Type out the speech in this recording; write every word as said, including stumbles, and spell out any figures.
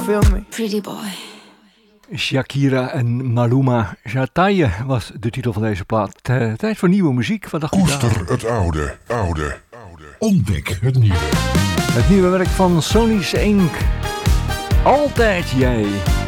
Feel me? Pretty boy. Shakira en Maluma. Jataye was de titel van deze plaat. Uh, tijd voor nieuwe muziek. Wat dacht Koester het oude, oude, oude. Ontdek het nieuwe. Het nieuwe werk van Sony's Incorporated. Altijd jij.